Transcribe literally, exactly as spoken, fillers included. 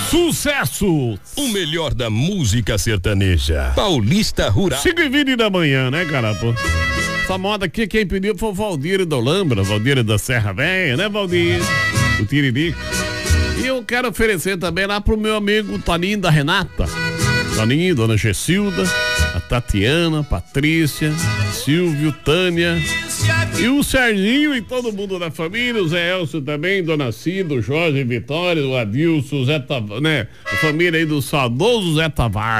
Sucesso! O melhor da música sertaneja. Paulista Rural. cinco e vinte da manhã, né, cara? Pô. Essa moda aqui, quem pediu foi o Valdir da Olambra, Valdir da Serra Velha, né, Valdir? O Tiririco. E eu quero oferecer também lá pro meu amigo Toninho da Renata. Toninho, Dona Gessilda, a Tatiana, Patrícia, Silvio, Tânia e o Serginho e todo mundo da família, o Zé Elcio também, Dona Cida, o Jorge Vitória, o Adilson, o Zé Tavares, né? A família aí do saudoso Zé Tavares.